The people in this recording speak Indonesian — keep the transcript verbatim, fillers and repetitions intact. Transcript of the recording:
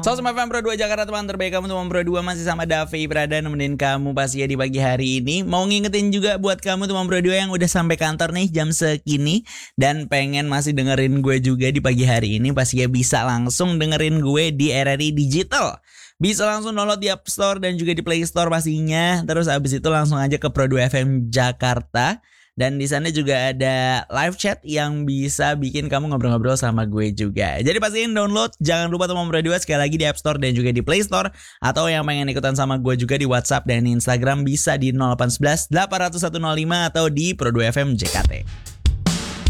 Selamat F M Pro dua Jakarta, teman terbaik kamu, teman Pro dua masih sama Davi berada nemenin kamu pasti ya di pagi hari ini. Mau ngingetin juga buat kamu teman Pro dua yang udah sampai kantor nih jam segini dan pengen masih dengerin gue juga di pagi hari ini, pasti ya bisa langsung dengerin gue di R R I Digital. Bisa langsung download di App Store dan juga di Play Store pastinya. Terus abis itu langsung aja ke Pro dua F M Jakarta. Dan di sana juga ada live chat yang bisa bikin kamu ngobrol-ngobrol sama gue juga. Jadi pastiin download, jangan lupa teman Pro dua sekali lagi di App Store dan juga di Play Store. Atau yang pengen ikutan sama gue juga di WhatsApp dan Instagram bisa di nol delapan satu satu delapan nol satu nol lima atau di Pro dua F M J K T.